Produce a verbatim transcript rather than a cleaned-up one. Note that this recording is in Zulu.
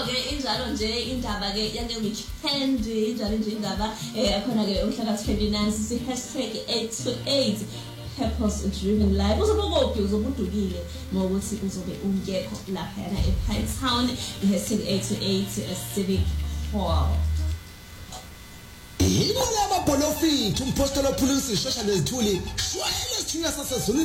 ke injalo nje indaba ke yale weekend injalo nje indaba eh khona ke umhla twenty-nine sisi hashtag eight to eight purpose driven life uzobukuphi uzobudukile ngokuthi uzobe ungekho lapha yana ePytown hashtag eight to eight civic hall. Yini laba bolofi umpostolo police shosha nezithuli shwele sithunya sasezulu